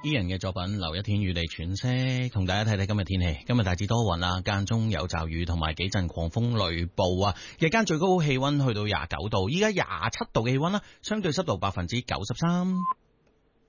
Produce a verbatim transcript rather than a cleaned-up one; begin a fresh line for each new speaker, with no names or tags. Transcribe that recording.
Ian 嘅作品《留一天與你喘息》，同大家睇睇今日天氣。今日大致多雲啊，間中有驟雨同埋幾陣狂風雷暴啊。日間最高氣溫去到廿九度，依家廿七度嘅氣溫啦，相對濕度百分之九十三。